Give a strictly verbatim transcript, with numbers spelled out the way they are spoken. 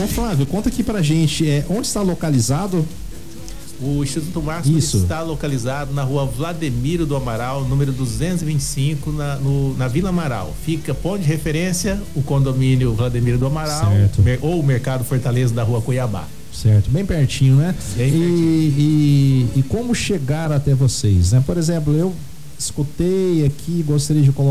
Ô Flávio, conta aqui pra gente, é, onde está localizado? O Instituto Márcio Isso. está localizado na rua Vladimiro do Amaral, número duzentos e vinte e cinco, na, no, na Vila Amaral. Fica ponto de referência, o condomínio Vladimiro do Amaral, mer, ou o Mercado Fortaleza da rua Cuiabá. Certo, bem pertinho, né? Bem e, pertinho. E, e como chegar até vocês, né? Por exemplo, eu escutei aqui, gostaria de colocar